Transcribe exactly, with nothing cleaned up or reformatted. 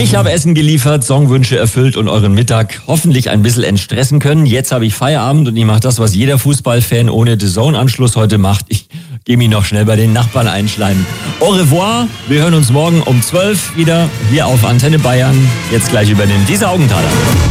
Ich habe Essen geliefert, Songwünsche erfüllt und euren Mittag hoffentlich ein bisschen entstressen können. Jetzt habe ich Feierabend und ich mache das, was jeder Fußballfan ohne The Zone-Anschluss heute macht. Ich gehe mich noch schnell bei den Nachbarn einschleimen. Au revoir, wir hören uns morgen um zwölf wieder hier auf Antenne Bayern. Jetzt gleich übernimmt dieser Augenthaler.